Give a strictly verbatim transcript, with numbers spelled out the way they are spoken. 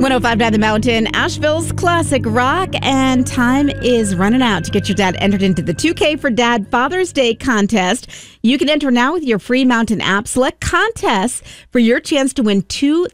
one oh five point nine The Mountain, Asheville's classic rock, and time is running out to get your dad entered into the two K for Dad Father's Day contest. You can enter now with your free Mountain app. Select contests for your chance to win two